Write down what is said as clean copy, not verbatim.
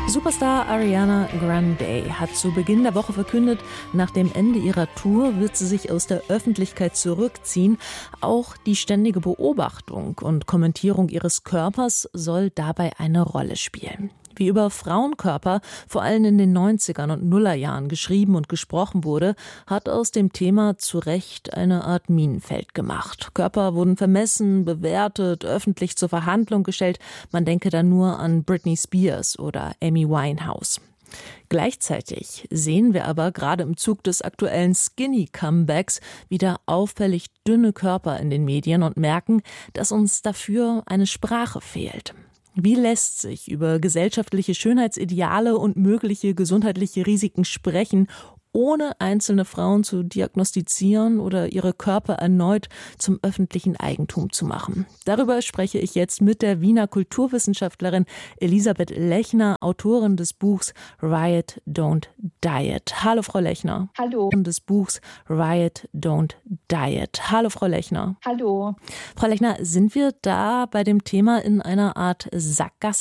Superstar Ariana Grande hat zu Beginn der Woche verkündet, nach dem Ende ihrer Tour wird sie sich aus der Öffentlichkeit zurückziehen. Auch die ständige Beobachtung und Kommentierung ihres Körpers soll dabei eine Rolle spielen. Wie über Frauenkörper vor allem in den 90ern und Nullerjahren geschrieben und gesprochen wurde, hat aus dem Thema zu Recht eine Art Minenfeld gemacht. Körper wurden vermessen, bewertet, öffentlich zur Verhandlung gestellt. Man denke da nur an Britney Spears oder Amy Winehouse. Gleichzeitig sehen wir aber gerade im Zug des aktuellen Skinny-Comebacks wieder auffällig dünne Körper in den Medien und merken, dass uns dafür eine Sprache fehlt. Wie lässt sich über gesellschaftliche Schönheitsideale und mögliche gesundheitliche Risiken sprechen, ohne einzelne Frauen zu diagnostizieren oder ihre Körper erneut zum öffentlichen Eigentum zu machen? Darüber spreche ich jetzt mit der Wiener Kulturwissenschaftlerin Elisabeth Lechner, Autorin des Buchs Riot, Don't Diet. Hallo, Frau Lechner. Hallo. Des Buchs Riot, Don't Diet. Hallo, Frau Lechner. Hallo. Frau Lechner, sind wir da bei dem Thema in einer Art Sackgasse